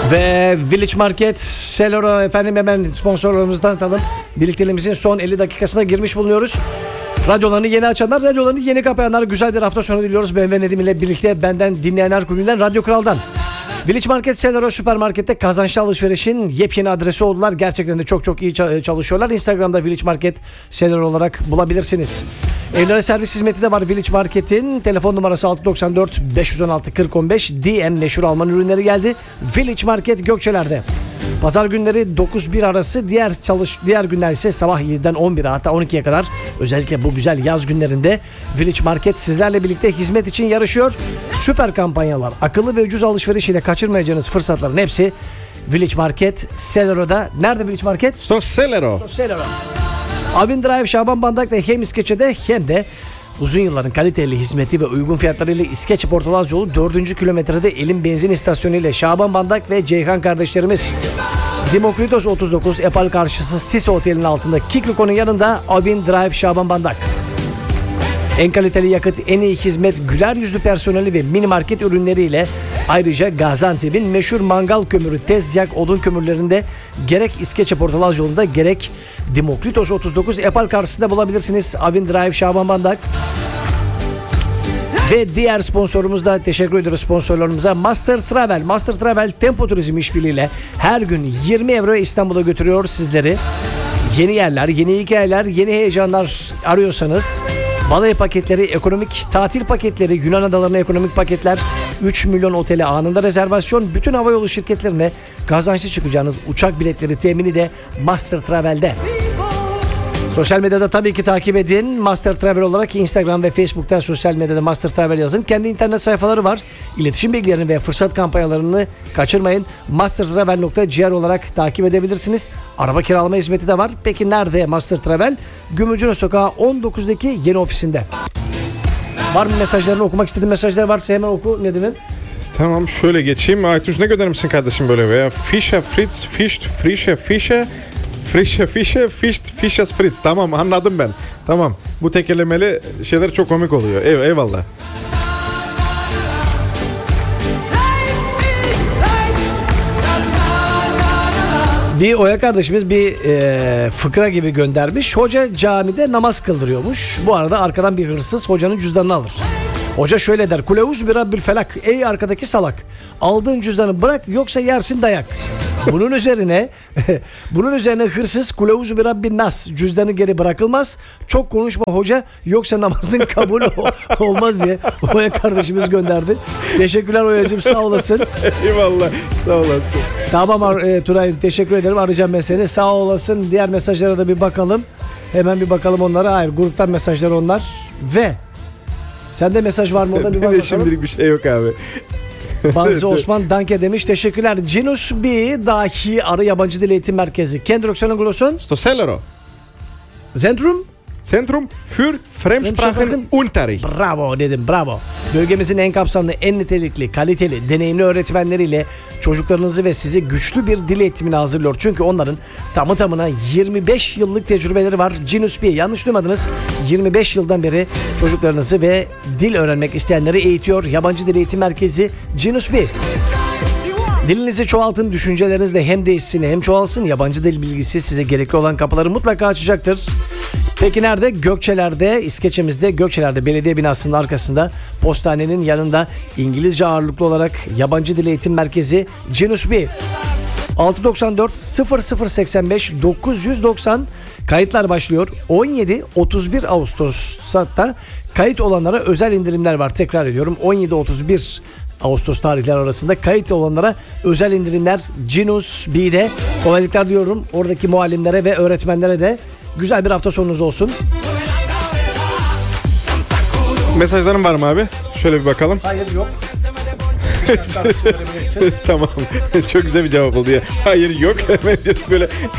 Ve Village Market, Celero efendim, hemen sponsorlarımızdan tanım. Birlikteliğimizin son 50 dakikasına girmiş bulunuyoruz. Radyolarını yeni açanlar, radyolarını yeni kapayanlar, güzel bir hafta sonu diliyoruz. Ben ve Nedim ile birlikte benden dinleyenler kulübünden, Radyo Kral'dan. Village Market, Celero Süpermarket'te kazançlı alışverişin yepyeni adresi oldular. Gerçekten de çok iyi çalışıyorlar. Instagram'da Village Market Celero olarak bulabilirsiniz. Evlere servis hizmeti de var Village Market'in. Telefon numarası 694 516 4015. DM meşhur Alman ürünleri geldi. Village Market Gökçeler'de. Pazar günleri 9-1 arası, diğer günler ise sabah 7'den 11'e, hatta 12'ye kadar. Özellikle bu güzel yaz günlerinde Village Market sizlerle birlikte hizmet için yarışıyor. Süper kampanyalar, akıllı ve ucuz alışveriş ile kaçırmayacağınız fırsatların hepsi Village Market Celero'da. Nerede Village Market? Celero. Avin Drive Şaban Bandak'ta hem İskeçe'de hem de uzun yılların kaliteli hizmeti ve uygun fiyatlarıyla İskeçe Portalaz yolu 4. kilometrede Elim Benzin İstasyonu ile Şaban Bandak ve Ceyhan kardeşlerimiz. Dimokritos 39 Epal karşısı Sisi Otel'in altında Kikliko'nun yanında Avin Drive Şaban Bandak. En kaliteli yakıt, en iyi hizmet, güler yüzlü personeli ve mini market ürünleriyle ayrıca Gaziantep'in meşhur mangal kömürü, tezyak odun kömürlerinde gerek İskeçe Portalaz yolunda gerek Dimokritos 39 Epal karşısında bulabilirsiniz. Avin Drive Şaban Bandak. Ve diğer sponsorumuz da teşekkür ediyoruz sponsorlarımıza. Master Travel. Master Travel Tempo Turizm işbirliğiyle her gün 20 euroya İstanbul'a götürüyor sizleri. Yeni yerler, yeni hikayeler, yeni heyecanlar arıyorsanız balayı paketleri, ekonomik tatil paketleri, Yunan adalarına ekonomik paketler, 3 milyon otele anında rezervasyon, bütün havayolu şirketlerine kazançlı çıkacağınız uçak biletleri temini de Master Travel'de. Sosyal medyada tabii ki takip edin. Master Travel olarak Instagram ve Facebook'ta sosyal medyada Master Travel yazın. Kendi internet sayfaları var. İletişim bilgilerini ve fırsat kampanyalarını kaçırmayın. mastertravel.gr olarak takip edebilirsiniz. Araba kiralama hizmeti de var. Peki nerede Master Travel? Gümrücüne Sokağı 19'daki yeni ofisinde. Var mı mesajlarını, okumak istediğin mesajlar varsa hemen oku Nedim'im. Tamam, şöyle geçeyim. Aytunç, ne gönderir misin kardeşim böyle veya? Fische, Fritz, Fischt, Frische, Fische. Frische, Fisches, Fritz. Tamam, anladım ben. Tamam. Bu tekerlemeli şeyler çok komik oluyor. Eyvallah. Bir Oya kardeşimiz bir fıkra gibi göndermiş. Hoca camide namaz kıldırıyormuş. Bu arada arkadan bir hırsız hocanın cüzdanını alır. Hoca şöyle der: Kuleuz bir Rabbil felak. Ey arkadaki salak, aldığın cüzdanı bırak yoksa yersin dayak. Bunun üzerine hırsız Kuleuz bir Rabbin nas, cüzdanı geri bırakılmaz. Çok konuşma hoca yoksa namazın kabul olmaz diye Oya kardeşimiz gönderdi. Teşekkürler Oya'cığım, sağ olasın. Eyvallah, sağ olasın. Tamam Turay'ım, teşekkür ederim, arayacağım ben seni, sağ olasın. Diğer mesajlara da bir bakalım. Hemen bir bakalım onlara. Hayır, gruptan mesajlar onlar. Ve sende mesaj var mı orada, bir bak bakalım. Şimdilik bir şey yok abi. Banzi Osman Danke demiş. Teşekkürler. Cinus B dahi arı yabancı dil eğitim merkezi. Kendroksanın Glosson. Celero. Zentrum für Fremdsprachen Unterricht. Bravo dedim, bravo. Bölgemizin en kapsamlı, en nitelikli, kaliteli, deneyimli öğretmenleriyle çocuklarınızı ve sizi güçlü bir dil eğitimine hazırlıyor. Çünkü onların tamına 25 yıllık tecrübeleri var. Cinus B, yanlış duymadınız. 25 yıldan beri çocuklarınızı ve dil öğrenmek isteyenleri eğitiyor. Yabancı Dil Eğitim Merkezi Cinus B. Dilinizi çoğaltın, düşünceleriniz de hem değişsin hem çoğalsın. Yabancı dil bilgisi size gerekli olan kapıları mutlaka açacaktır. Peki nerede? Gökçeler'de, İskeçe'mizde, Gökçeler'de belediye binasının arkasında, postanenin yanında İngilizce ağırlıklı olarak Yabancı Dil Eğitim Merkezi Cinus B. 694 0085 990 kayıtlar başlıyor. 17-31 Ağustos'ta kayıt olanlara özel indirimler var. Tekrar ediyorum, 17-31 Ağustos tarihler arasında kayıt olanlara özel indirimler Cinus B'de. Kolaylıklar diyorum oradaki muallimlere ve öğretmenlere de. Güzel bir hafta sonunuz olsun. Mesajların var mı abi? Şöyle bir bakalım. Hayır, yok. Tamam. Çok güzel bir cevap oldu ya. Hayır, yok. Hemen böyle